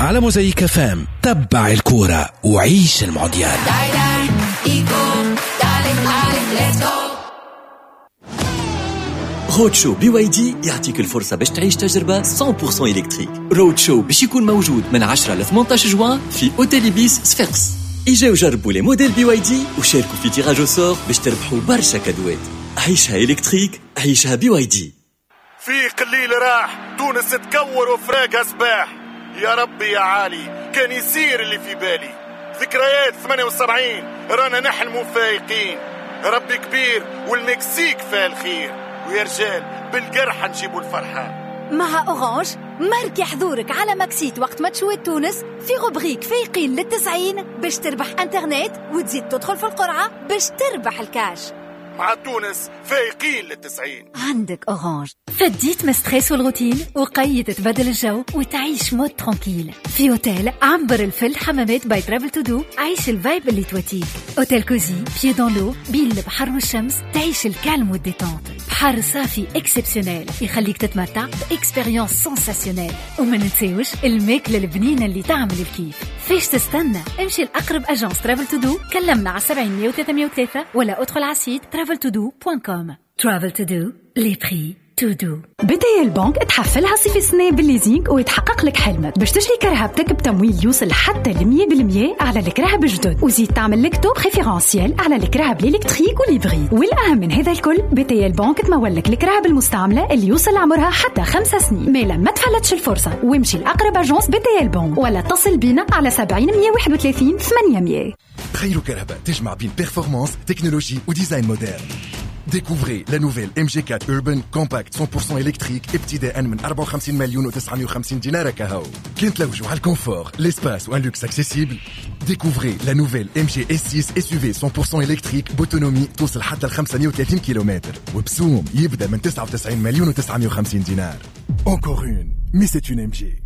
على موزايك فام. تبع الكورة وعيش المونديال. رود شو بي واي دي يعطيك الفرصة باش تعيش تجربة 100% إلكتريك. رود شو باش يكون موجود من 10 ل 18 جوان في أوتيل إبيس صفاقس. إجاو جربوا لي موديل بي واي دي وشاركوا في تيراج أو سور باش تربحوا برشا كادوات. عيشها إلكتريك، عيشها بي واي دي. في قليل راح تونس تكور وفراقها سباح. يا ربي يا عالي كان يصير اللي في بالي. ذكريات 78 رانا نحلموا فايقين. ربي كبير والمكسيك فيها الخير. ويا رجال بالقرح نجيبوا الفرحة. مع أورانج ماركي حضورك على ماكسيت وقت ما تشوي تونس في غبريك فايقين لل90 باش تربح انترنت وتزيد تدخل في القرعة باش تربح الكاش. مع تونس فايقين لل90. عندك أورانج. فديت من ستريس والروتين وقيد تبدل الجو وتعيش مود ترانكيل في اوتيل عنبر الفل حمامات باي ترافل تو دو. عيش الفايب اللي تواتيك. اوتيل كوزي بيي دون لو بين البحر والشمس. تعيش الكالم والديتونت. بحر صافي اكسبسيونيل يخليك تتمتع باكسبيريونس سنساسيونيل. وما ننساوش الماكله البنينه اللي تعمل الكيف. فيش تستنى؟ امشي لأقرب أجانس ترافل تو دو. كلمنا على 70 303 ولا ادخل على سيت traveltodo.com. Travel to do les prix to do. BTL البنك تحفلها صيف السنة بالليزينج ويتحقق لك حلمك باش تشري كرهبتك بتمويل يوصل حتى 100% على الكرهب الجدد وزيد تعمل لك تو بريفيرانسيال على الكرهب الإلكتريك والإبريد. والأهم من هذا الكل BTL البنك تمول لك الكرهب المستعملة اللي يوصل عمرها حتى 5 سنين. ما لما تفلتش الفرصة وامشي لأقرب أجانس BTL البنك ولا اتصل بينا على 70 131 800. تخيلوا كرهبة تجمع بين بيرفورمانس تكنولوجي وديزاين مودرن. Découvrez la nouvelle MG4 Urban Compact 100% électrique ابتداء من 54 مليون و950 دينار كهو. كي نتلوجوا على الكونفور، l'espace ou un luxe accessible. Découvrez la nouvelle MG S6 SUV 100% électrique d'autonomie توصل حتى ل 530 كيلومتر وبسوم يبدأ من 99 مليون و950 دينار. Encore une, mais c'est une MG.